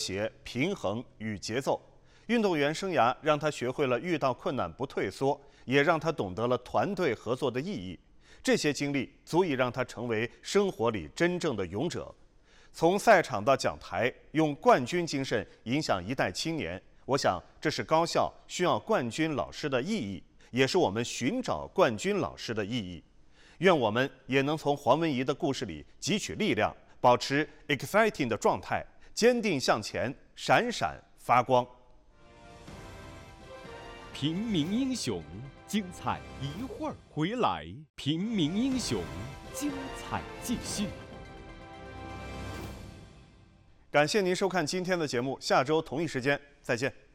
谐、平衡与节奏。运动员生涯让他学会了遇到困难不退缩，也让他懂得了团队合作的意义。这些经历足以让他成为生活里真正的勇者。从赛场到讲台，用冠军精神影响一代青年，我想这是高校需要冠军老师的意义，也是我们寻找冠军老师的意义。愿我们也能从黄文怡的故事里汲取力量，保持 exciting 的状态，坚定向前，闪闪发光。 平民英雄，精彩一会儿回来。平民英雄，精彩继续。 感谢您收看今天的节目，下周同一时间再见。